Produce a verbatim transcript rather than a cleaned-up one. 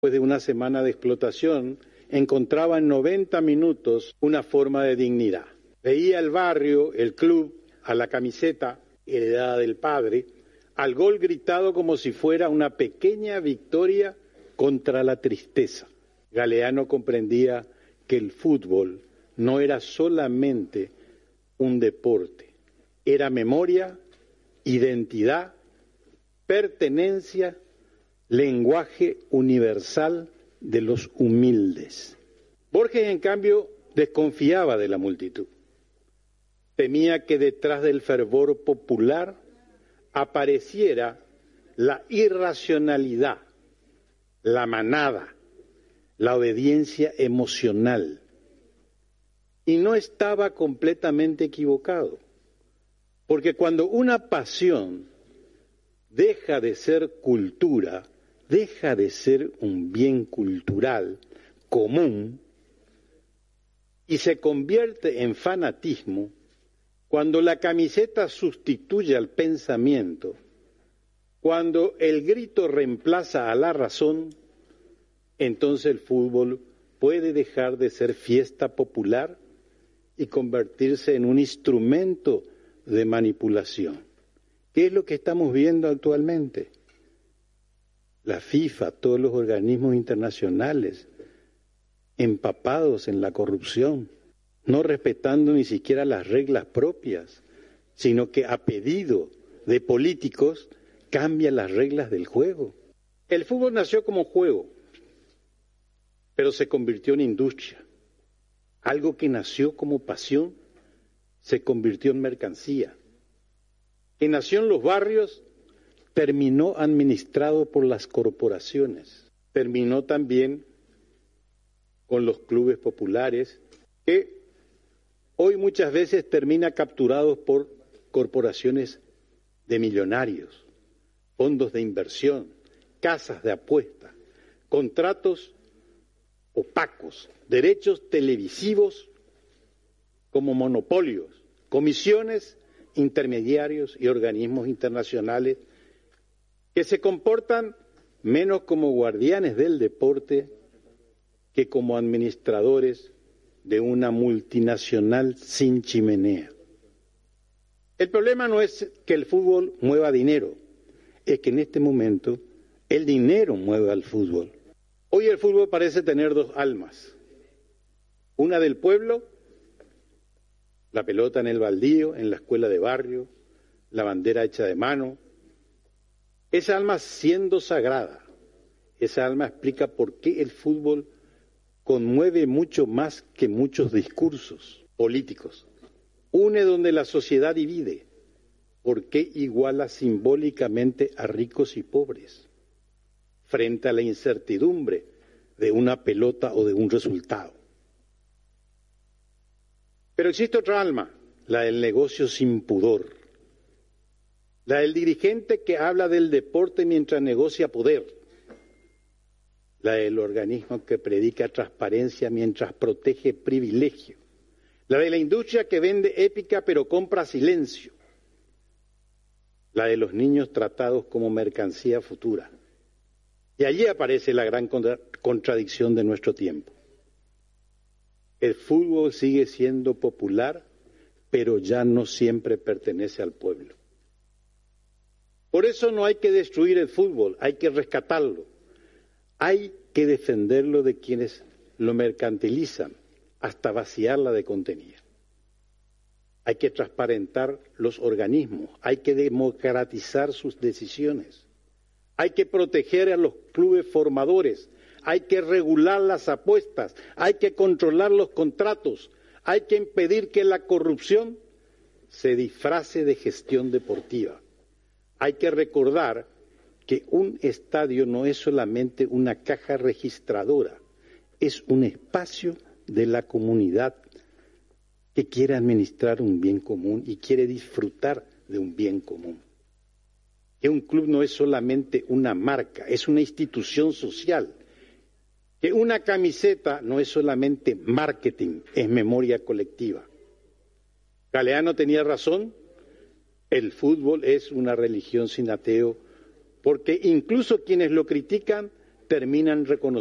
Después de una semana de explotación, encontraba en noventa minutos una forma de dignidad. Veía el barrio, el club, a la camiseta heredada del padre, al gol gritado como si fuera una pequeña victoria contra la tristeza. Galeano comprendía que el fútbol no era solamente un deporte, era memoria, identidad, pertenencia, lenguaje universal de los humildes. Borges, en cambio, desconfiaba de la multitud. Temía que detrás del fervor popular apareciera la irracionalidad, la manada, la obediencia emocional. Y no estaba completamente equivocado, porque cuando una pasión deja de ser cultura, deja de ser un bien cultural común y se convierte en fanatismo, cuando la camiseta sustituye al pensamiento, cuando el grito reemplaza a la razón, entonces el fútbol puede dejar de ser fiesta popular y convertirse en un instrumento de manipulación. ¿Qué es lo que estamos viendo actualmente? La FIFA, todos los organismos internacionales, empapados en la corrupción, no respetando ni siquiera las reglas propias, sino que a pedido de políticos cambian las reglas del juego. El fútbol nació como juego, pero se convirtió en industria. Algo que nació como pasión se convirtió en mercancía. Que nació en los barrios terminó administrado por las corporaciones. Terminó también con los clubes populares, que hoy muchas veces termina capturados por corporaciones de millonarios, fondos de inversión, casas de apuesta, contratos opacos, derechos televisivos como monopolios, comisiones, intermediarios y organismos internacionales que se comportan menos como guardianes del deporte que como administradores de una multinacional sin chimenea. El problema no es que el fútbol mueva dinero, es que en este momento el dinero mueve al fútbol. Hoy el fútbol parece tener dos almas, una del pueblo, la pelota en el baldío, en la escuela de barrio, la bandera hecha de mano. Esa alma siendo sagrada, esa alma explica por qué el fútbol conmueve mucho más que muchos discursos políticos. Une donde la sociedad divide, por qué iguala simbólicamente a ricos y pobres, frente a la incertidumbre de una pelota o de un resultado. Pero existe otra alma, la del negocio sin pudor, la del dirigente que habla del deporte mientras negocia poder, la del organismo que predica transparencia mientras protege privilegio, la de la industria que vende épica pero compra silencio, la de los niños tratados como mercancía futura. Y allí aparece la gran contra- contradicción de nuestro tiempo. El fútbol sigue siendo popular, pero ya no siempre pertenece al pueblo. Por eso no hay que destruir el fútbol, hay que rescatarlo. Hay que defenderlo de quienes lo mercantilizan hasta vaciarla de contenido. Hay que transparentar los organismos, hay que democratizar sus decisiones, hay que proteger a los clubes formadores, hay que regular las apuestas, hay que controlar los contratos, hay que impedir que la corrupción se disfrace de gestión deportiva. Hay que recordar que un estadio no es solamente una caja registradora, es un espacio de la comunidad que quiere administrar un bien común y quiere disfrutar de un bien común. Que un club no es solamente una marca, es una institución social. Que una camiseta no es solamente marketing, es memoria colectiva. Galeano tenía razón, el fútbol es una religión sin ateo, porque incluso quienes lo critican terminan reconociendo